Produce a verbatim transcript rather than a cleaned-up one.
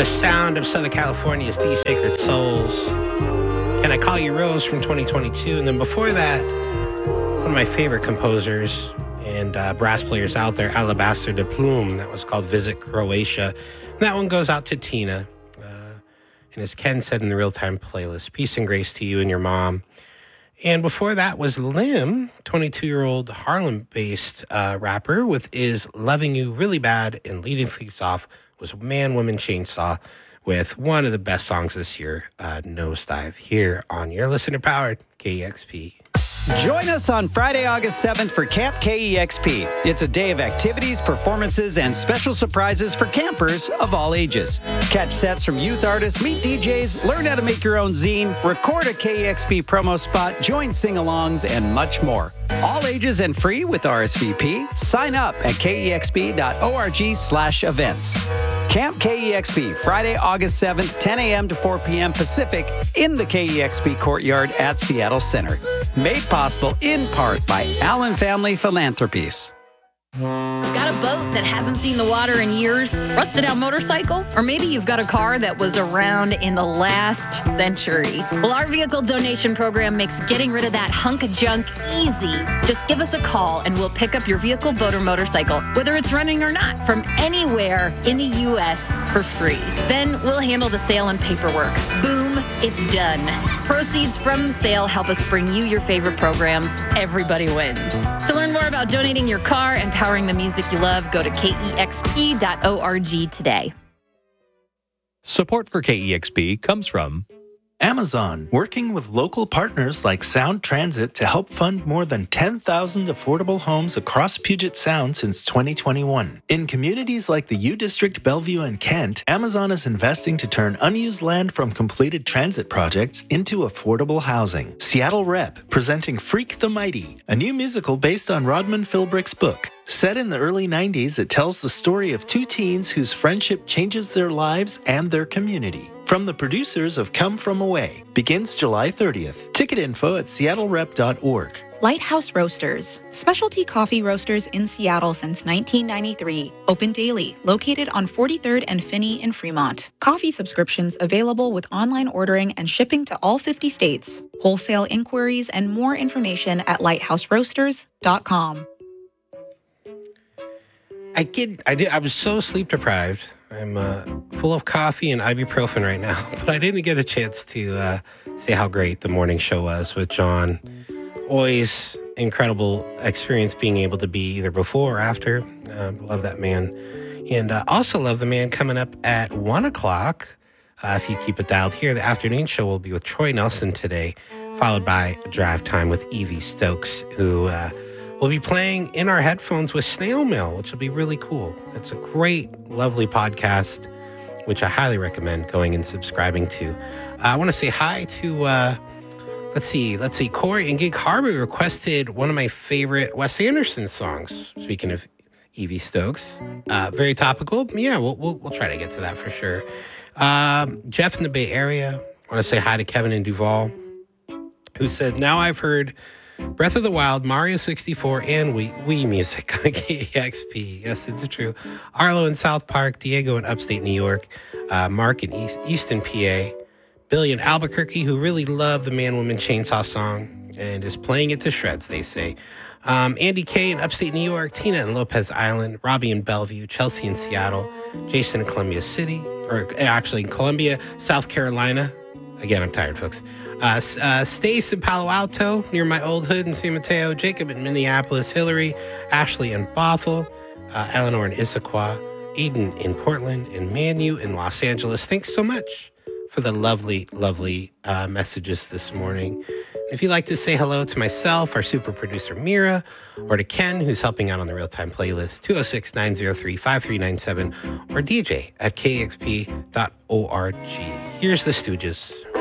The sound of Southern California's The Sacred Souls. Can I Call You Rose from twenty twenty-two. And then before that, one of my favorite composers and uh, brass players out there, Alabaster de Plume. That was called Visit Croatia. And that one goes out to Tina. Uh, and as Ken said in the real-time playlist, peace and grace to you and your mom. And before that was Lim, twenty-two-year-old Harlem-based uh, rapper with Is Loving You Really Bad. And leading things off was Man, Woman, Chainsaw with one of the best songs this year, uh, Nosedive, here on your listener-powered K E X P. Join us on Friday, August seventh for Camp K E X P. It's a day of activities, performances, and special surprises for campers of all ages. Catch sets from youth artists, meet D Js, learn how to make your own zine, record a K E X P promo spot, join sing-alongs, and much more. All ages and free with R S V P. Sign up at kexp.org slash events. Camp K E X P, Friday, August seventh, ten a.m. to four p.m. Pacific in the K E X P courtyard at Seattle Center. Made possible in part by Allen Family Philanthropies. Got a boat that hasn't seen the water in years? Rusted out motorcycle? Or maybe you've got a car that was around in the last century. Well, our vehicle donation program makes getting rid of that hunk of junk easy. Just give us a call and we'll pick up your vehicle, boat, or motorcycle, whether it's running or not, from anywhere in the U S for free. Then we'll handle the sale and paperwork. Boom, it's done. Proceeds from the sale help us bring you your favorite programs. Everybody wins. To learn more about donating your car and powering the music you love, go to K E X P dot org today. Support for K E X P comes from Amazon, working with local partners like Sound Transit to help fund more than ten thousand affordable homes across Puget Sound since twenty twenty-one. In communities like the U District, Bellevue, and Kent, Amazon is investing to turn unused land from completed transit projects into affordable housing. Seattle Rep, presenting Freak the Mighty, a new musical based on Rodman Philbrick's book. Set in the early nineties, it tells the story of two teens whose friendship changes their lives and their community. From the producers of Come From Away, begins July thirtieth. Ticket info at seattle rep dot org. Lighthouse Roasters, specialty coffee roasters in Seattle since nineteen ninety-three. Open daily, located on forty-third and Finney in Fremont. Coffee subscriptions available with online ordering and shipping to all fifty states. Wholesale inquiries and more information at lighthouse roasters dot com. I did, I did. I was so sleep deprived. I'm uh, full of coffee and ibuprofen right now, but I didn't get a chance to uh, say how great the morning show was with John. Always incredible experience being able to be either before or after. Uh, love that man. And uh, also love the man coming up at one o'clock. Uh, if you keep it dialed here, the afternoon show will be with Troy Nelson today, followed by Drive Time with Evie Stokes, who uh, will be playing in our headphones with Snail Mail, which will be really cool. It's a great, lovely podcast, which I highly recommend going and subscribing to. Uh, I want to say hi to... Uh, Let's see, let's see. Corey in Gig Harbor requested one of my favorite Wes Anderson songs. Speaking of Evie Stokes, uh, very topical. Yeah, we'll, we'll we'll try to get to that for sure. Um, Jeff in the Bay Area. I want to say hi to Kevin in Duval, who said, "Now I've heard Breath of the Wild, Mario sixty-four, and Wii, Wii music on K E X P." Yes, it's true. Arlo in South Park, Diego in Upstate New York, uh, Mark in East, Easton, P A. Billy in Albuquerque, who really loved the Man Woman Chainsaw song and is playing it to shreds, they say. Um, Andy K in Upstate New York, Tina in Lopez Island, Robbie in Bellevue, Chelsea in Seattle, Jason in Columbia City, or actually in Columbia, South Carolina. Again, I'm tired, folks. Uh, uh, Stace in Palo Alto, near my old hood in San Mateo, Jacob in Minneapolis, Hillary, Ashley in Bothell, uh, Eleanor in Issaquah, Aiden in Portland, and Manu in Los Angeles. Thanks so much for the lovely, lovely uh, messages this morning. If you'd like to say hello to myself, our super producer Mira, or to Ken, who's helping out on the real-time playlist, two oh six, nine oh three, five three nine seven, or D J at K X P dot org. Here's the Stooges.